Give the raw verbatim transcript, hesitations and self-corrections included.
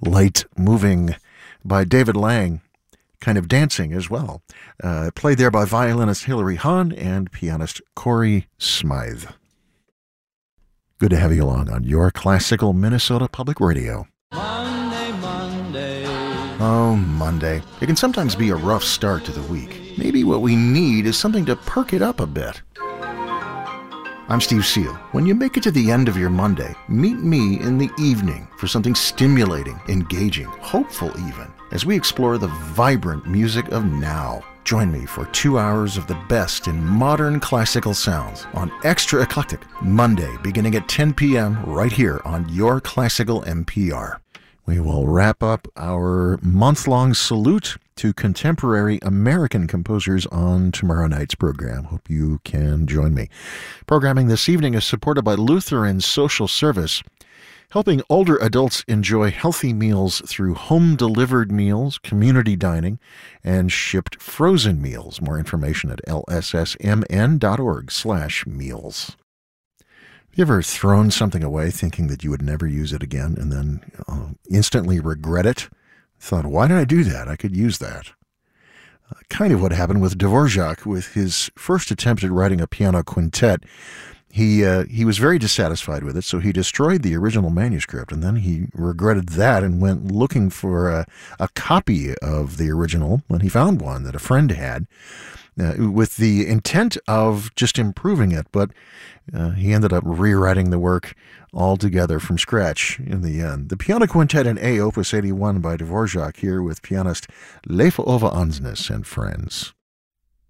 light moving by David Lang, kind of dancing as well. Uh, played there by violinist Hilary Hahn and pianist Corey Smythe. Good to have you along on your classical Minnesota Public Radio. Monday, Monday. Oh, Monday. It can sometimes be a rough start to the week. Maybe what we need is something to perk it up a bit. I'm Steve Seal. When you make it to the end of your Monday, meet me in the evening for something stimulating, engaging, hopeful even, as we explore the vibrant music of now. Join me for two hours of the best in modern classical sounds on Extra Eclectic, Monday beginning at ten p.m. right here on Your Classical N P R. We will wrap up our month-long salute to contemporary American composers on tomorrow night's program. Hope you can join me. Programming this evening is supported by Lutheran Social Service, helping older adults enjoy healthy meals through home-delivered meals, community dining, and shipped frozen meals. More information at l s s m n dot org slash meals. Have you ever thrown something away thinking that you would never use it again and then uh, instantly regret it? Thought, why did I do that? I could use that. Uh, kind of what happened with Dvorak with his first attempt at writing a piano quintet. He uh, he was very dissatisfied with it, so he destroyed the original manuscript, and then he regretted that and went looking for a, a copy of the original when he found one that a friend had, uh, with the intent of just improving it, but uh, he ended up rewriting the work altogether from scratch in the end. The Piano Quintet in A, Opus eighty-one by Dvorak, here with pianist Leif Ove Andsnes and friends.